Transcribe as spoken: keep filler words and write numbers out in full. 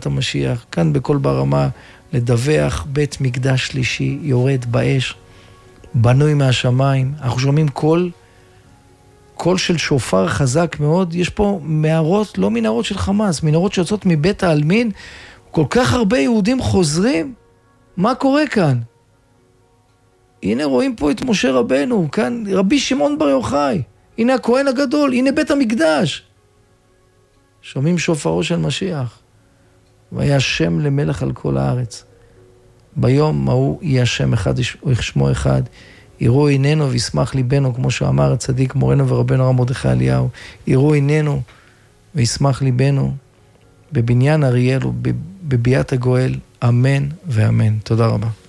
ביאת המשיח, כאן בכל ברמה, לדווח בית מקדש שלישי, יורד באש, בנוי מהשמיים, אנחנו שומעים קול, קול של שופר חזק מאוד, יש פה מערות, לא מנהרות של חמאס, מנהרות שיוצאות מבית העלמין, כל כך הרבה יהודים חוזרים, מה קורה כאן? הנה רואים פה את משה רבנו, כאן רבי שמעון בר יוחאי, הנה הכהן הגדול, הנה בית המקדש. שומעים שופרו של משיח, והיה שם למלך על כל הארץ. ביום ההוא יהיה השם אחד ושמו אחד, יראו עינינו וישמח ליבנו, כמו שאמר הצדיק מורנו ורבנו הרב מרדכי אליהו, יראו עינינו וישמח ליבנו, בבניין אריאל ובביאת הגואל, אמן ואמן. תודה רבה.